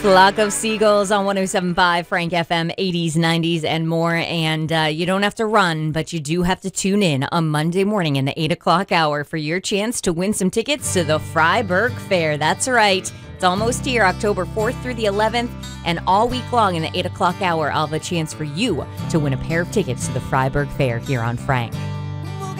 Flock of Seagulls on 107.5 Frank FM, 80s, 90s, and more. And you don't have to run, but you do have to tune in on Monday morning in the 8 o'clock hour for your chance to win some tickets to the Freiburg Fair. That's right. It's almost here, October 4th through the 11th. And all week long in the 8 o'clock hour, I'll have a chance for you to win a pair of tickets to the Freiburg Fair here on Frank.